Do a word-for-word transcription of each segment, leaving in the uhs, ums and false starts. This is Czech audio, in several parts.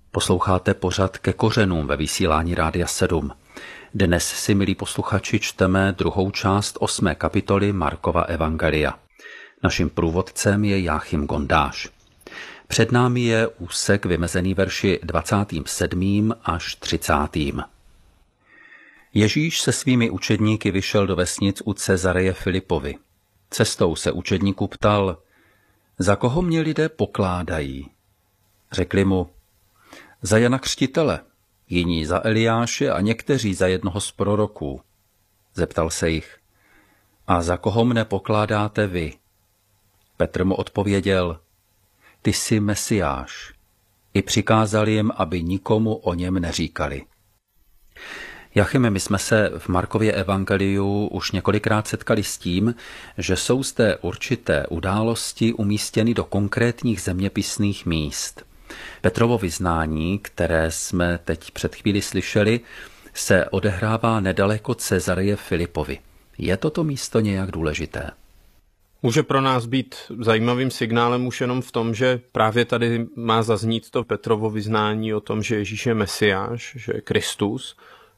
Posloucháte pořad Ke kořenům ve vysílání Rádia sedm. Dnes si, milí posluchači, čteme druhou část osmé kapitoly Markova evangelia. Naším průvodcem je Jáchym Gondáš. Před námi je úsek vymezený verši dvacátým sedmým až třicátým. Ježíš se svými učedníky vyšel do vesnic u Cezareje Filipovy. Cestou se učedníků ptal, za koho mě lidé pokládají? Řekli mu, za Jana Křtitele, jiní za Eliáše a někteří za jednoho z proroků. Zeptal se jich, a za koho mne pokládáte vy? Petr mu odpověděl, ty jsi Mesiáš. I přikázal jim, aby nikomu o něm neříkali. Jachime, my jsme se v Markově evangeliu už několikrát setkali s tím, že jsou zde určité události umístěny do konkrétních zeměpisných míst. Petrovo vyznání, které jsme teď před chvíli slyšeli, se odehrává nedaleko Cezareje Filipovy. Je toto místo nějak důležité? Může pro nás být zajímavým signálem už jenom v tom, že právě tady má zaznít to Petrovo vyznání o tom, že Ježíš je Mesiáš, že je Kristus.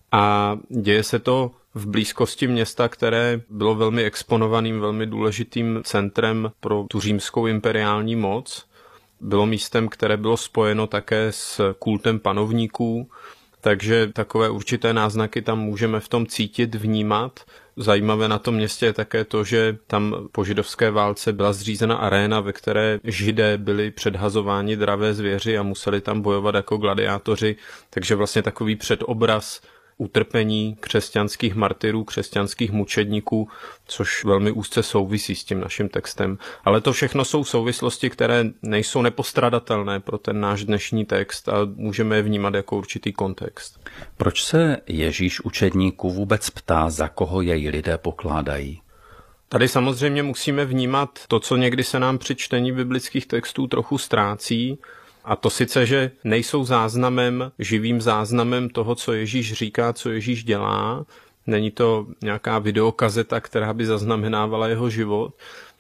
A děje se to v blízkosti města, které bylo velmi exponovaným, velmi důležitým centrem pro tu římskou imperiální moc. Bylo místem, které bylo spojeno také s kultem panovníků, takže takové určité náznaky tam můžeme v tom cítit, vnímat. Zajímavé na tom městě je také to, že tam po židovské válce byla zřízena aréna, ve které Židé byli předhazováni dravé zvěři a museli tam bojovat jako gladiátoři, takže vlastně takový předobraz utrpení křesťanských martyrů, křesťanských mučedníků, což velmi úzce souvisí s tím naším textem. Ale to všechno jsou souvislosti, které nejsou nepostradatelné pro ten náš dnešní text a můžeme je vnímat jako určitý kontext. Proč se Ježíš učedníků vůbec ptá, za koho jej lidé pokládají? Tady samozřejmě musíme vnímat to, co někdy se nám při čtení biblických textů trochu ztrácí, a to sice, že nejsou záznamem, živým záznamem toho, co Ježíš říká, co Ježíš dělá. Není to nějaká videokazeta, která by zaznamenávala jeho život,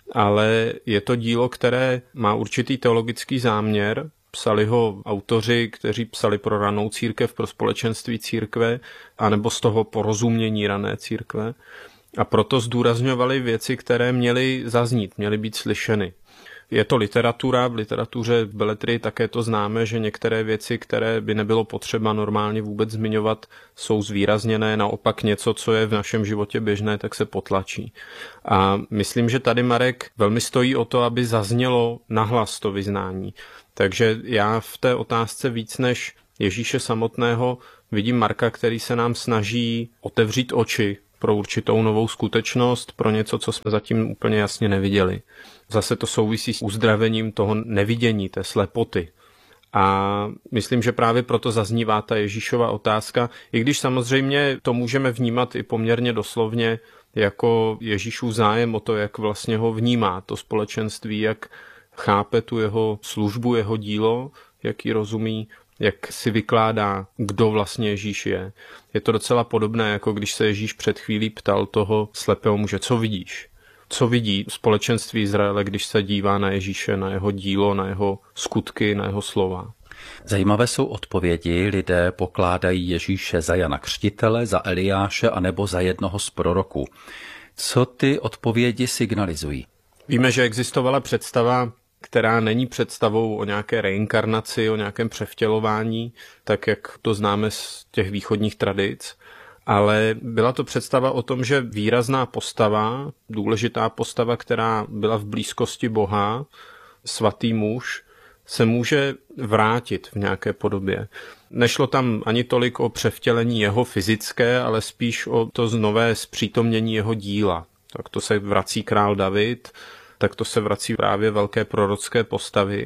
ale je to dílo, které má určitý teologický záměr. Psali ho autoři, kteří psali pro ranou církev, pro společenství církve, anebo z toho porozumění rané církve. A proto zdůrazňovali věci, které měly zaznít, měly být slyšeny. Je to literatura, v literatuře, v beletrii také to známe, že některé věci, které by nebylo potřeba normálně vůbec zmiňovat, jsou zvýrazněné, naopak něco, co je v našem životě běžné, tak se potlačí. A myslím, že tady Marek velmi stojí o to, aby zaznělo nahlas to vyznání. Takže já v té otázce víc než Ježíše samotného vidím Marka, který se nám snaží otevřít oči pro určitou novou skutečnost, pro něco, co jsme zatím úplně jasně neviděli. Zase to souvisí s uzdravením toho nevidění, té slepoty. A myslím, že právě proto zaznívá ta Ježíšova otázka, i když samozřejmě to můžeme vnímat i poměrně doslovně jako Ježíšův zájem o to, jak vlastně ho vnímá to společenství, jak chápe tu jeho službu, jeho dílo, jak ji rozumí, jak si vykládá, kdo vlastně Ježíš je. Je to docela podobné, jako když se Ježíš před chvílí ptal toho slepého muže, co vidíš? Co vidí společenství Izraele, když se dívá na Ježíše, na jeho dílo, na jeho skutky, na jeho slova? Zajímavé jsou odpovědi. Lidé pokládají Ježíše za Jana Křtitele, za Eliáše anebo za jednoho z proroků. Co ty odpovědi signalizují? Víme, že existovala představa, která není představou o nějaké reinkarnaci, o nějakém převtělování, tak jak to známe z těch východních tradic, ale byla to představa o tom, že výrazná postava, důležitá postava, která byla v blízkosti Boha, svatý muž, se může vrátit v nějaké podobě. Nešlo tam ani tolik o převtělení jeho fyzické, ale spíš o to znové zpřítomnění jeho díla. Tak to se vrací král David, tak to se vrací právě velké prorocké postavy.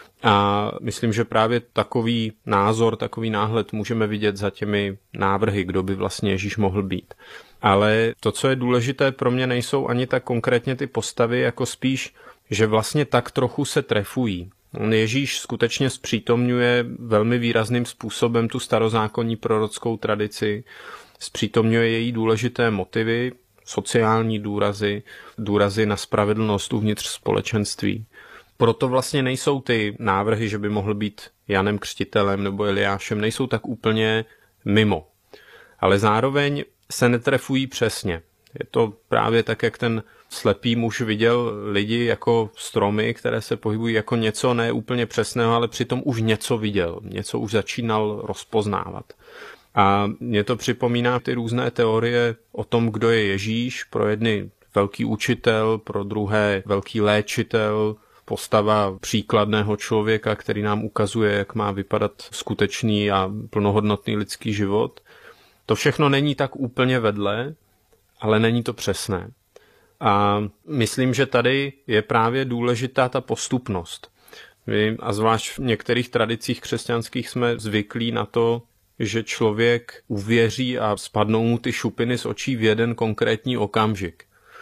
A myslím, že právě takový názor, takový náhled můžeme vidět za těmi návrhy, kdo by vlastně Ježíš mohl být. Ale to, co je důležité pro mě, nejsou ani tak konkrétně ty postavy, jako spíš, že vlastně tak trochu se trefují. Ježíš skutečně zpřítomňuje velmi výrazným způsobem tu starozákonní prorockou tradici, zpřítomňuje její důležité motivy, sociální důrazy, důrazy na spravedlnost uvnitř společenství. Proto vlastně nejsou ty návrhy, že by mohl být Janem Křtitelem nebo Eliášem, nejsou tak úplně mimo. Ale zároveň se netrefují přesně. Je to právě tak, jak ten slepý muž viděl lidi jako stromy, které se pohybují jako něco ne úplně přesného, ale přitom už něco viděl, něco už začínal rozpoznávat. A mě to připomíná ty různé teorie o tom, kdo je Ježíš, pro jedny velký učitel, pro druhé velký léčitel, postava příkladného člověka, který nám ukazuje, jak má vypadat skutečný a plnohodnotný lidský život. To všechno není tak úplně vedle, ale není to přesné. A myslím, že tady je právě důležitá ta postupnost. My, a zvlášť v některých tradicích křesťanských jsme zvyklí na to, že člověk uvěří a spadnou mu ty šupiny z očí v jeden konkrétní okamžik.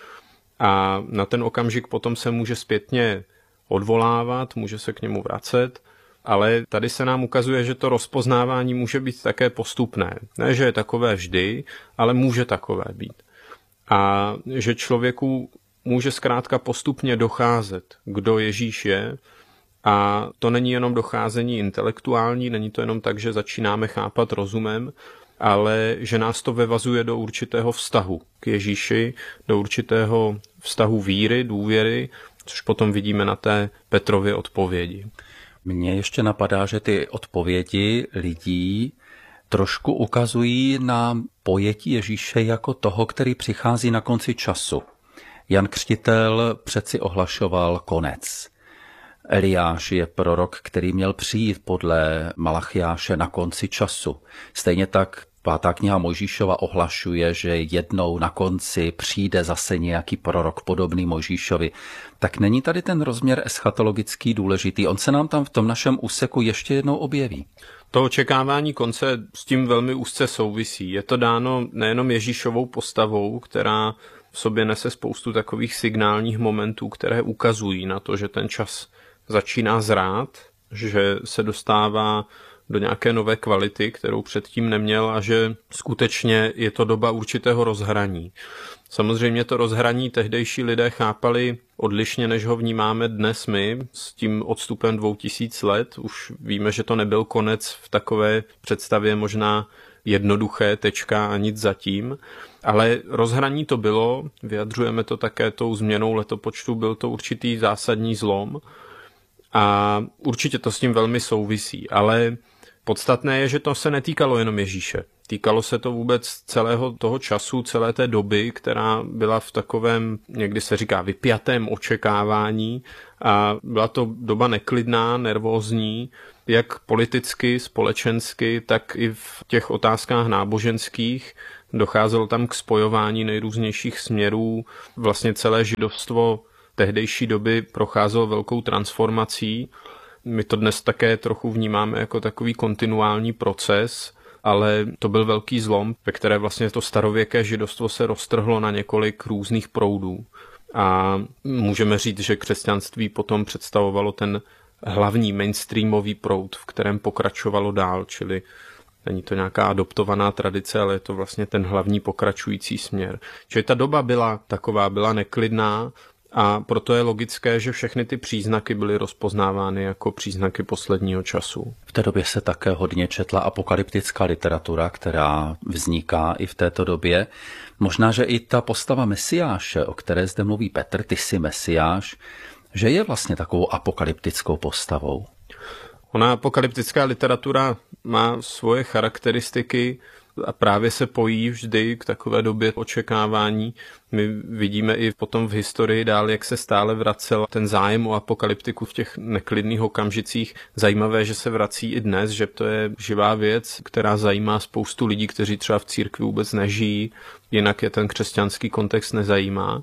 A na ten okamžik potom se může zpětně odvolávat, může se k němu vracet, ale tady se nám ukazuje, že to rozpoznávání může být také postupné. Ne, že je takové vždy, ale může takové být. A že člověku může zkrátka postupně docházet, kdo Ježíš je, a to není jenom docházení intelektuální, není to jenom tak, že začínáme chápat rozumem, ale že nás to vyvazuje do určitého vztahu k Ježíši, do určitého vztahu víry, důvěry, což potom vidíme na té Petrově odpovědi. Mně ještě napadá, že ty odpovědi lidí trošku ukazují na pojetí Ježíše jako toho, který přichází na konci času. Jan Křtitel přeci ohlašoval konec. Eliáš je prorok, který měl přijít podle Malachiáše na konci času. Stejně tak pátá kniha Mojžíšova ohlašuje, že jednou na konci přijde zase nějaký prorok podobný Mojžíšovi. Tak není tady ten rozměr eschatologický důležitý? On se nám tam v tom našem úseku ještě jednou objeví. To očekávání konce s tím velmi úzce souvisí. Je to dáno nejenom Ježíšovou postavou, která v sobě nese spoustu takových signálních momentů, které ukazují na to, že ten čas začíná zrát, že se dostává do nějaké nové kvality, kterou předtím neměl, a že skutečně je to doba určitého rozhraní. Samozřejmě to rozhraní tehdejší lidé chápali odlišně, než ho vnímáme dnes my, s tím odstupem dvou tisíc let. Už víme, že to nebyl konec v takové představě možná jednoduché, tečka a nic zatím, ale rozhraní to bylo, vyjadřujeme to také tou změnou letopočtu, byl to určitý zásadní zlom a určitě to s tím velmi souvisí, ale podstatné je, že to se netýkalo jenom Ježíše. Týkalo se to vůbec celého toho času, celé té doby, která byla v takovém, někdy se říká, vypjatém očekávání, a byla to doba neklidná, nervózní, jak politicky, společensky, tak i v těch otázkách náboženských. Docházelo tam k spojování nejrůznějších směrů. Vlastně celé židovstvo tehdejší doby procházelo velkou transformací. My to dnes také trochu vnímáme jako takový kontinuální proces, ale to byl velký zlom, ve které vlastně to starověké židovstvo se roztrhlo na několik různých proudů. A můžeme říct, že křesťanství potom představovalo ten hlavní mainstreamový proud, v kterém pokračovalo dál, čili není to nějaká adoptovaná tradice, ale je to vlastně ten hlavní pokračující směr. Čili ta doba byla taková, byla neklidná, a proto je logické, že všechny ty příznaky byly rozpoznávány jako příznaky posledního času. V té době se také hodně četla apokalyptická literatura, která vzniká i v této době. Možná, že i ta postava Mesiáše, o které zde mluví Petr, ty jsi Mesiáš, že je vlastně takovou apokalyptickou postavou. Ona apokalyptická literatura má svoje charakteristiky a právě se pojí vždy k takové době očekávání. My vidíme i potom v historii dál, jak se stále vracel ten zájem o apokalyptiku v těch neklidných okamžicích. Zajímavé, že se vrací i dnes, že to je živá věc, která zajímá spoustu lidí, kteří třeba v církvi vůbec nežijí, jinak je ten křesťanský kontext nezajímá.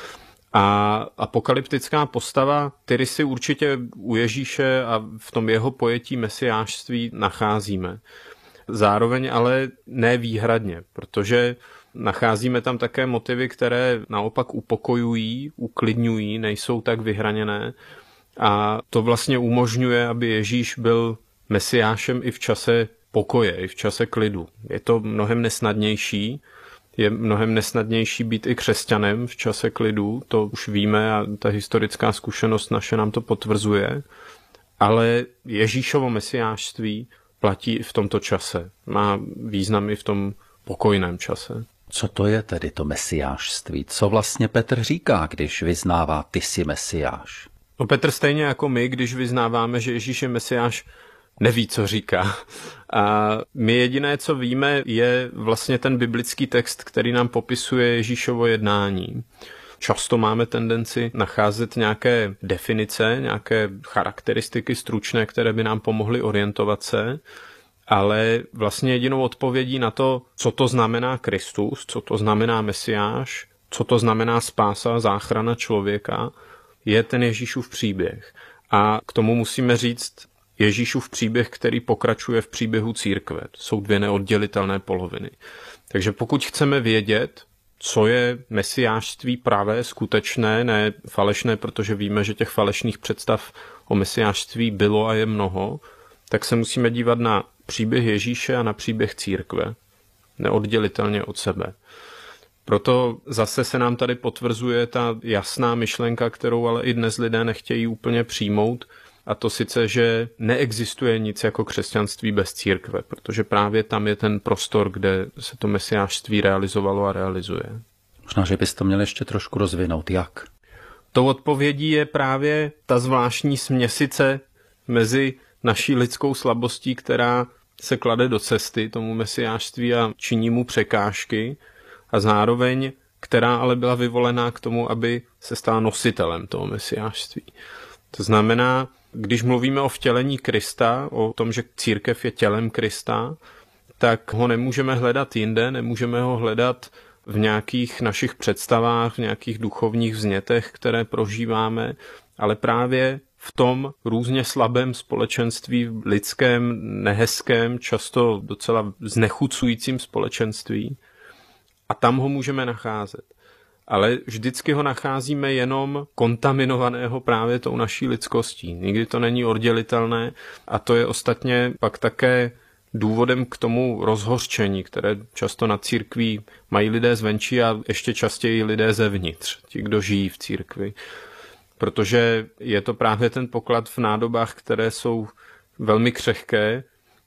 A apokalyptická postava, který si určitě u Ježíše a v tom jeho pojetí mesiášství nacházíme. Zároveň ale ne výhradně, protože nacházíme tam také motivy, které naopak upokojují, uklidňují, nejsou tak vyhraněné, a to vlastně umožňuje, aby Ježíš byl mesiášem i v čase pokoje, i v čase klidu. Je to mnohem nesnadnější, Je mnohem nesnadnější být i křesťanem v čase klidu, to už víme a ta historická zkušenost naše nám to potvrzuje, ale Ježíšovo mesiášství platí i v tomto čase. Má význam i v tom pokojném čase. Co to je tedy to mesiášství? Co vlastně Petr říká, když vyznává ty jsi mesiáš? No Petr stejně jako my, když vyznáváme, že Ježíš je mesiáš, neví, co říká. A my jediné, co víme, je vlastně ten biblický text, který nám popisuje Ježíšovo jednání. Často máme tendenci nacházet nějaké definice, nějaké charakteristiky stručné, které by nám pomohly orientovat se, ale vlastně jedinou odpovědí na to, co to znamená Kristus, co to znamená Mesiáš, co to znamená spása, záchrana člověka, je ten Ježíšův příběh. A k tomu musíme říct Ježíšův příběh, který pokračuje v příběhu církve. Jsou dvě neoddělitelné poloviny. Takže pokud chceme vědět, co je mesiášství pravé, skutečné, ne falešné, protože víme, že těch falešných představ o mesiášství bylo a je mnoho, tak se musíme dívat na příběh Ježíše a na příběh církve. Neoddělitelně od sebe. Proto zase se nám tady potvrzuje ta jasná myšlenka, kterou ale i dnes lidé nechtějí úplně přijmout, a to sice, že neexistuje nic jako křesťanství bez církve, protože právě tam je ten prostor, kde se to mesiášství realizovalo a realizuje. Možná, že bys to měl ještě trošku rozvinout. Jak? Tou odpovědí je právě ta zvláštní směsice mezi naší lidskou slabostí, která se klade do cesty tomu mesiášství a činí mu překážky, a zároveň, která ale byla vyvolená k tomu, aby se stala nositelem toho mesiášství. To znamená, když mluvíme o vtělení Krista, o tom, že církev je tělem Krista, tak ho nemůžeme hledat jinde, nemůžeme ho hledat v nějakých našich představách, v nějakých duchovních vznětech, které prožíváme, ale právě v tom různě slabém společenství, lidském, nehezkém, často docela znechucujícím společenství. A tam ho můžeme nacházet. Ale vždycky ho nacházíme jenom kontaminovaného právě tou naší lidskostí. Nikdy to není oddělitelné a to je ostatně pak také důvodem k tomu rozhořčení, které často na církví mají lidé zvenčí a ještě častěji lidé zevnitř, ti, kdo žijí v církvi. Protože je to právě ten poklad v nádobách, které jsou velmi křehké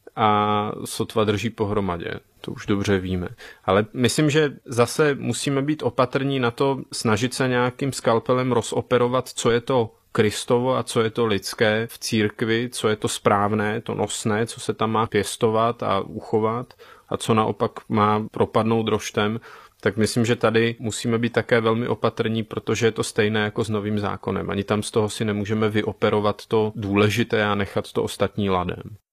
a sotva drží pohromadě. To už dobře víme. Ale myslím, že zase musíme být opatrní na to, snažit se nějakým skalpelem rozoperovat, co je to Kristovo a co je to lidské v církvi, co je to správné, to nosné, co se tam má pěstovat a uchovat a co naopak má propadnout roštem. Tak myslím, že tady musíme být také velmi opatrní, protože je to stejné jako s Novým zákonem. Ani tam z toho si nemůžeme vyoperovat to důležité a nechat to ostatní ladem.